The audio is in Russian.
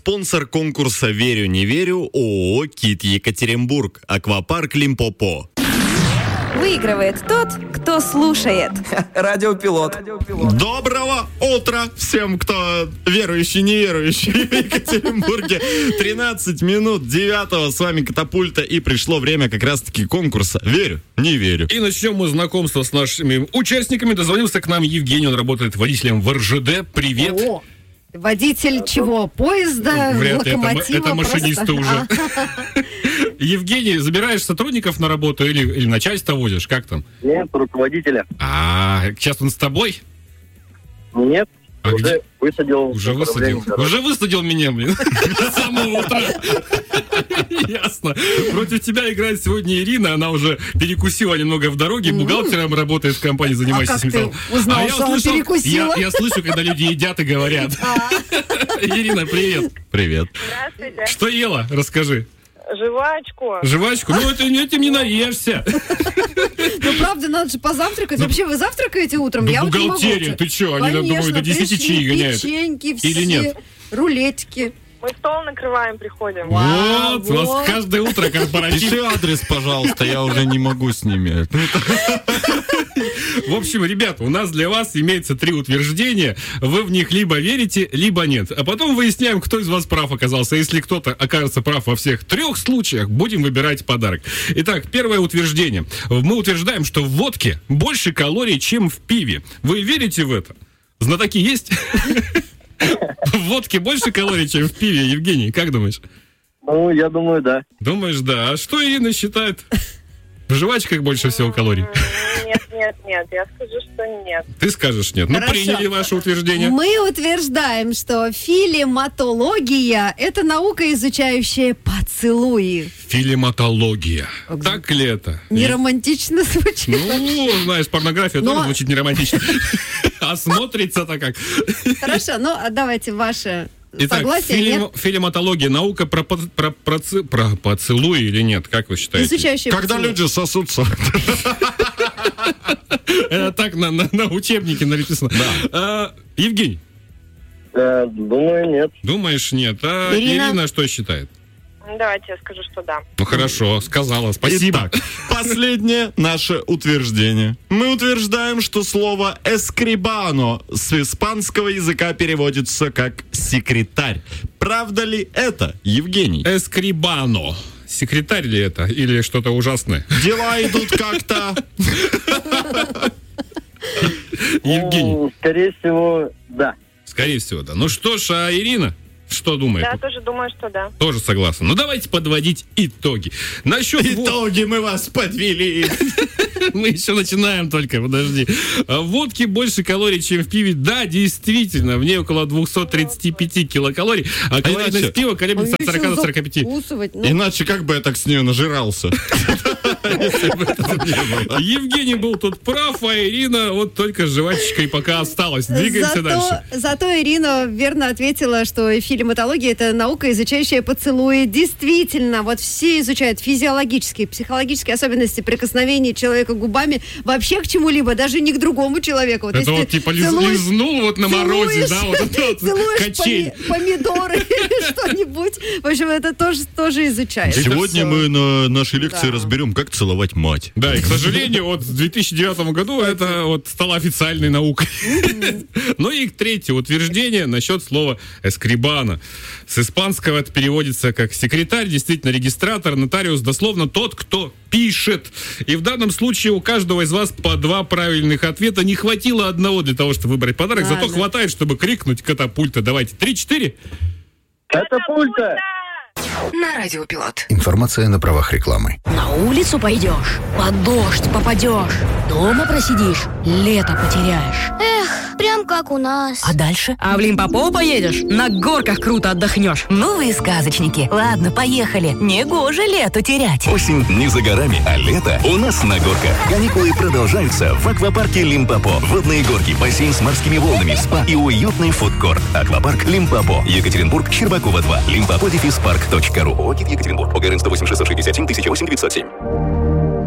Спонсор конкурса «Верю, не верю» ООО «КИТ Екатеринбург», аквапарк Лимпопо. Выигрывает тот, кто слушает. Радиопилот. Доброго утра всем, кто верующий, неверующий в Екатеринбурге. 13 минут 9 с вами Катапульта, и пришло время как раз-таки конкурса «Верю, не верю». И начнем мы знакомство с нашими участниками. Дозвонился к нам Евгений, он работает водителем в РЖД. Привет. О, водитель чего? Поезда, Вряд ли, локомотива? это машинист уже. Евгений, забираешь сотрудников на работу или начальство возишь? Как там? Нет, руководителя. Сейчас он с тобой? Нет, А уже где? высадил. Уже высадил меня, блин. С самого утра. Ясно. Против тебя играет сегодня Ирина. Она уже перекусила немного в дороге. Бухгалтером работает в компании, занимается как ты узнал, что она перекусила? Я слышу, когда люди едят и говорят. Ирина, привет. Привет. Здравствуйте. Что ела? Расскажи. Жвачку. Жвачку? Ну, этим не наешься. Ну, правда, надо же позавтракать. Вообще, вы завтракаете утром? Да Я вот не могу. бухгалтерия, ты что? Они, думаю, до 10 чаи гоняют. Печеньки все, Или нет? рулетики. Мы стол накрываем, приходим. Вот, у вас каждое утро корпоратив. Пиши адрес, пожалуйста, я уже не могу с ними. В общем, ребята, у нас для вас имеется 3 утверждения. Вы в них либо верите, либо нет. А потом выясняем, кто из вас прав оказался. Если кто-то окажется прав во всех 3 случаях, будем выбирать подарок. Итак, первое утверждение. Мы утверждаем, что в водке больше калорий, чем в пиве. Вы верите в это? Знатоки есть? В водке больше калорий, чем в пиве, Евгений, как думаешь? Ну, я думаю, да. Думаешь, да. А что Ирина считает? В жвачках больше всего калорий? Нет, я скажу, что нет. Ты скажешь нет. Ну, Хорошо. приняли ваше утверждение. Мы утверждаем, что филематология – это наука, изучающая поцелуи. Филематология. Так ли это? Не романтично звучит? Ну, знаешь, порнография тоже звучит не романтично. А смотрится-то как. Хорошо, ну а давайте ваше Итак, согласие, нет? филематология, наука про поцелуи или нет? Как вы считаете? Изучающая Когда поцелуи. люди сосутся. Это так на учебнике написано. Евгений, Думаю, нет. думаешь нет? А Ирина? Ирина что считает? Давайте я скажу, что да. Ну хорошо, сказала, спасибо. Итак, последнее наше утверждение. Мы утверждаем, что слово «эскрибано» с испанского языка переводится как «секретарь». Правда ли это, Евгений? Эскрибано. Секретарь ли это? Или что-то ужасное? Дела идут как-то... Евгений, Скорее всего, да. скорее всего, да. Ну что ж, а Ирина? Что думает? Я тоже думаю, что да. Тоже согласен. Ну давайте подводить итоги. Насчет Итоги мы вас подвели. Мы еще начинаем только, подожди. В водке больше калорий, чем в пиве. Да, действительно, в ней около 235 килокалорий, а калорийность иначе- пива колеблется от 40 до 45. Закусывать, ну, Иначе как бы я так с нее нажирался? Евгений был тут прав, а Ирина вот только с жвачечкой пока осталась. Двигаемся дальше. Зато Ирина верно ответила, что филематология – это наука, изучающая поцелуи. Действительно, вот все изучают физиологические, психологические особенности прикосновений человека губами вообще к чему-либо, даже не к другому человеку. Вот Это если вот типа целуешь- лизнул вот на морозе, целуешь- да, вот это вот целуешь качель. помидоры или что-нибудь. В общем, это тоже изучается. Сегодня мы на нашей лекции Да. разберем, как целовать мать. Да, и, к сожалению, вот в 2009 году это вот стало официальной наукой. Ну и третье утверждение насчет слова «эскрибано». С испанского это переводится как секретарь, действительно регистратор, нотариус, дословно тот, кто пишет. И в данном случае у каждого из вас по 2 правильных ответа. Не хватило одного для того, чтобы выбрать подарок, зато Ладно. хватает, чтобы крикнуть «Катапульта». Давайте, 3-4. Катапульта! На Радиопилот. Информация на правах рекламы. На улицу пойдешь, под дождь попадешь, дома просидишь, лето потеряешь. Эх, прям как у нас. А дальше? А в Лимпопо поедешь, на горках круто отдохнешь. Ну вы сказочники. Ладно, поехали. Негоже лето терять. Осень не за горами, а лето у нас на горках. Каникулы продолжаются в аквапарке Лимпопо. Водные горки, бассейн с морскими волнами, спа и уютный фудкорт. Аквапарк Лимпопо. Екатеринбург, Щербакова 2. Limpopo-парк.ру. ОКИД Екатеринбург. ОГРН 108 667 1008 907.